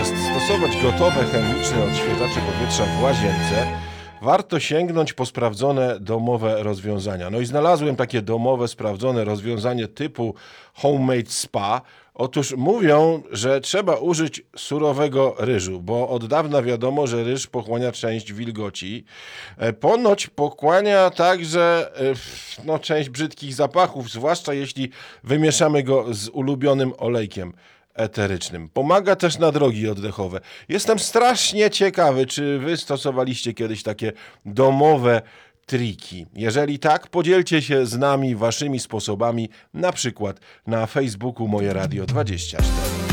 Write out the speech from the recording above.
zamiast stosować gotowe chemiczne odświeżacze powietrza w łazience, warto sięgnąć po sprawdzone domowe rozwiązania. No i znalazłem takie domowe, sprawdzone rozwiązanie typu Homemade Spa. Otóż mówią, że trzeba użyć surowego ryżu, bo od dawna wiadomo, że ryż pochłania część wilgoci. Ponoć pochłania także część brzydkich zapachów, zwłaszcza jeśli wymieszamy go z ulubionym olejkiem eterycznym. Pomaga też na drogi oddechowe. Jestem strasznie ciekawy, czy wy stosowaliście kiedyś takie domowe triki. Jeżeli tak, podzielcie się z nami waszymi sposobami, na przykład na Facebooku Moje Radio 24.